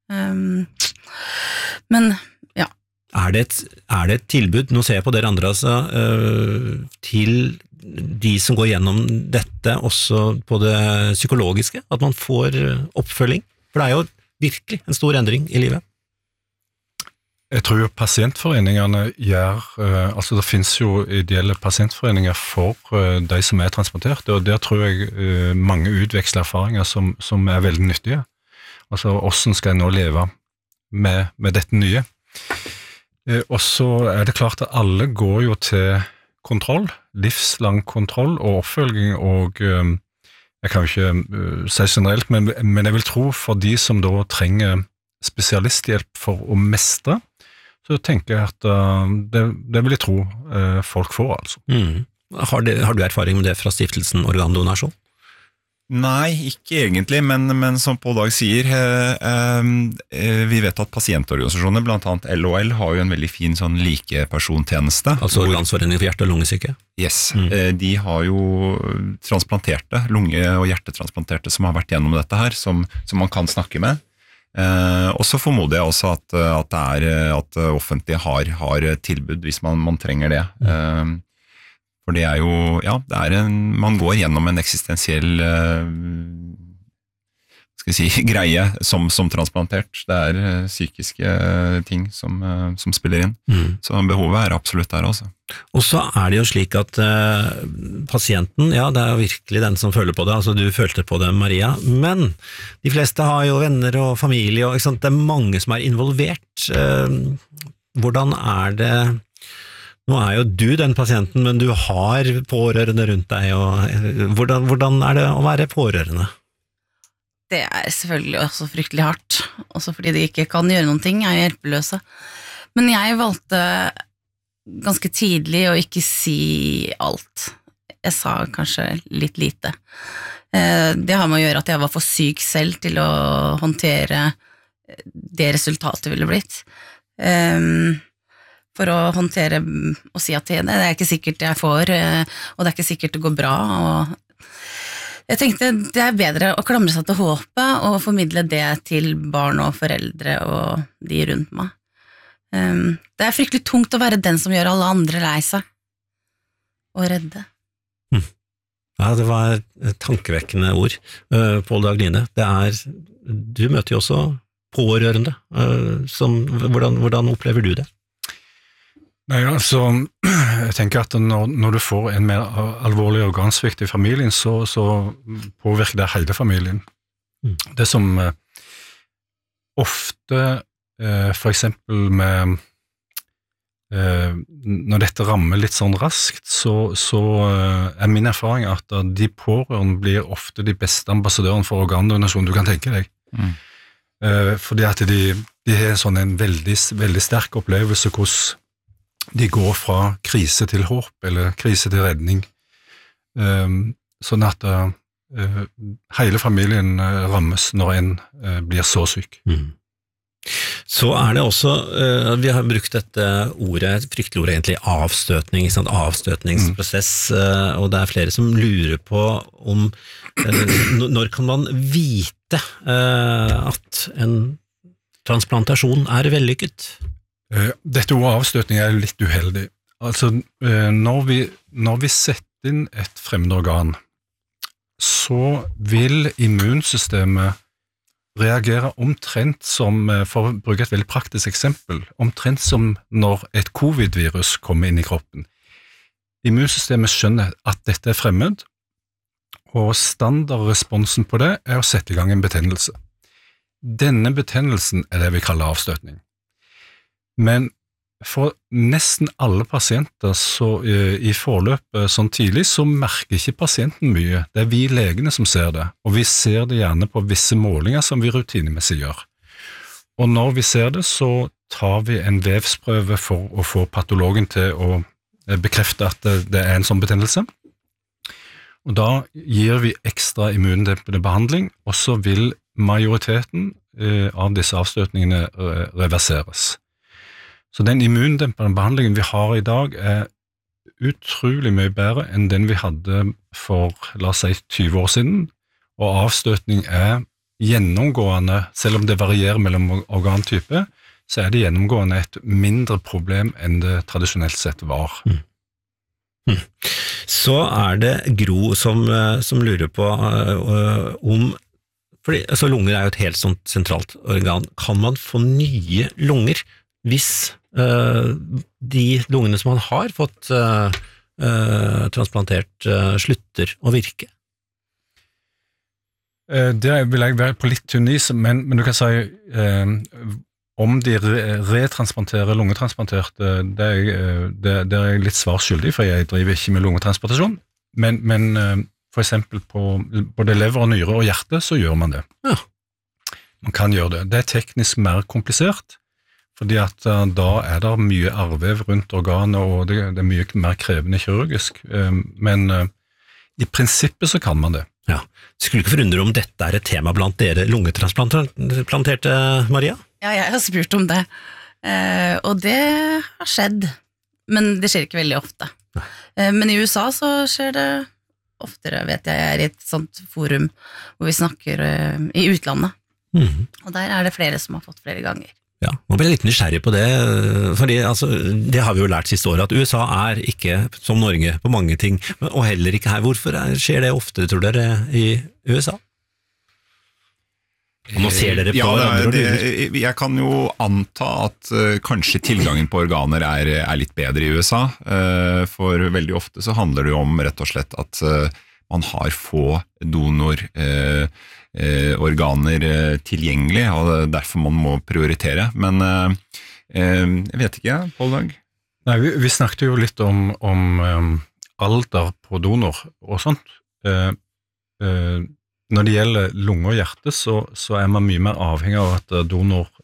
Men, ja. Det et tilbud, nå ser jeg på dere andre, til de som går gjennom dette, også på det psykologiske, at man får oppfølging? For det jo virkelig en stor endring i livet. Jeg tror jo pasientforeningene det finnes jo ideelle pasientforeninger for de som transplantert, og der tror jeg mange utveksler erfaringer som veldig nyttige. Altså, hvordan skal jeg nå leve med dette nye? Og så det klart at alle går jo til kontroll, livslang kontroll og oppfølging, og jeg kan jo ikke si generelt, men jeg vil tro for de som da trenger spesialisthjelp for å mestre, så tenker jeg at det vil jeg tro folk får, altså. Har du erfaring med det fra stiftelsen Organdonasjon? Nei, ikke egentlig, men som Pål Dag sier, vi vet at pasientorganisasjoner, blant annet LOL, har jo en veldig fin sånn likepersontjeneste. Altså Landsforeningen for hjerte- og lungesyke? Yes, de har jo transplanterte, lunge- og hjertetransplanterte som har vært gjennom dette her, som man kan snakke med. Og så formoder jeg også at offentlige har tilbud hvis man trenger det. For det er jo, man går gjennom en eksistensiell greie som transplantert. Det er psykiske ting som spiller inn. Så behovet er absolutt der også. Og så er det jo slik at pasienten, det er jo virkelig den som føler på det, altså du følte på det, Maria, men de fleste har jo venner og familie, og ikke sant? Det er mange som er involvert. Hvordan er det? Nå er jo du den pasienten, men du har pårørende rundt deg, og hvordan er det å være pårørende? Det er selvfølgelig også fryktelig hardt, også fordi de ikke kan gjøre noen ting, er hjelpeløse. Men jeg valgte ganske tidlig å ikke si alt. Jeg sa kanskje litt lite. Det har med å gjøre at jeg var for syk selv til å håndtere det resultatet ville blitt. For å håndtere og si at det er ikke sikkert jeg får, og det er ikke sikkert det går bra. Og jeg tenkte det er bedre å klamre seg til håpet og formidle det til barn og foreldre og de rundt meg. Det er fryktelig tungt å være den som gjør alle andre lei seg og redde. Ja, det var tankevekkende ord. Pål Dag Line, du møter jo også pårørende. Hvordan opplever du det? Nei, altså, jeg tenker at når du får en mer alvorlig organsvikt i familien, så påvirker det hele familien. Det som ofte, for eksempel når dette rammer litt sånn raskt, så er min erfaring at de pårørende blir ofte de beste ambassadørene for organdonasjon du kan tenke deg. Fordi at de har en veldig, veldig sterk opplevelse hvordan de går fra krise til håp, eller krise til redning, sånn at hele familien rammes når en blir så syk. Så er det også, vi har brukt dette ordet, fryktelig ordet egentlig, avstøtning, avstøtningsprosess, og det er flere som lurer på om, når kan man vite at en transplantasjon er vellykket? Dette ordet avstøtning er litt uheldig. Altså, når vi setter inn et fremmedorgan, så vil immunsystemet reagere omtrent som, for å bruke et veldig praktisk eksempel, omtrent som når et covid-virus kommer inn i kroppen. Immunsystemet skjønner at dette er fremmed, og standardresponsen på det er å sette i gang en betennelse. Denne betennelsen er det vi kaller avstøtning. Men for nesten alle pasienter i forløpet sånn tidlig, så merker ikke pasienten mye. Det er vi legene som ser det, og vi ser det gjerne på visse målinger som vi rutinemessig gjør. Og når vi ser det, så tar vi en vevsprøve for å få patologen til å bekrefte at det er en sånn betennelse. Og da gir vi ekstra immundempende behandling, og så vil majoriteten av disse avstøtningene reverseres. Så den immundempende behandlingen vi har i dag er utrolig mye bedre enn den vi hadde for, la oss si, 20 år siden, og avstøtning er gjennomgående, selv om det varierer mellom organtype, så er det gjennomgående et mindre problem enn det tradisjonelt sett var. Så er det Gro som lurer på om, fordi altså, lunger er jo et helt sånt sentralt organ, kan man få nye lunger hvis de lungene som man har fått transplantert slutter å virke? Det vil jeg være på litt tynn is, men du kan si om de retransplanterer lungetransplanterte, det er jeg litt svarskyldig, for jeg driver ikke med lungetransplantasjon, men for eksempel på både lever og nyre og hjerte så gjør man det. Ja. Man kan gjøre det. Det er teknisk mer komplisert, Fordi at da det mye arvev rundt organet, og det mye mer krevende kirurgisk. Men i prinsippet så kan man det. Ja. Skulle ikke forundre om dette et tema blant dere lungetransplanterte, Maria? Ja, jeg har spurt om det, og det har skjedd, men det skjer ikke veldig ofte. Men i USA så skjer det oftere, vet jeg er i et sånt forum hvor vi snakker i utlandet, og der er det flere som har fått flere ganger. Ja, man blir litt nysgjerrig på det, fordi altså, det har vi jo lært siste året, at USA er ikke som Norge på mange ting, og heller ikke her. Hvorfor skjer det oftere, tror dere, i USA? Og nå ser dere på jeg kan jo anta at kanskje tilgangen på organer er litt bedre i USA, for veldig ofte så handler det jo om rett og slett at man har få organer tilgjengelig, og derfor man må prioritere. Men jeg vet ikke, Pål Dag? Nei, vi snakket jo litt om alder på donor og sånt. Når det gjelder lunge og hjerte, så er man mye mer avhengig av at donor